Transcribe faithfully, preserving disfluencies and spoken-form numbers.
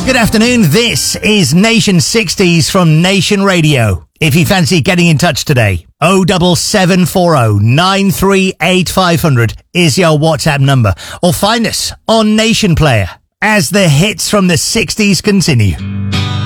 Good afternoon. This is Nation sixties from Nation Radio. If you fancy getting in touch today, oh seven seven four oh nine three eight five hundred is your WhatsApp number. Or find us on Nation Player as the hits from the sixties continue.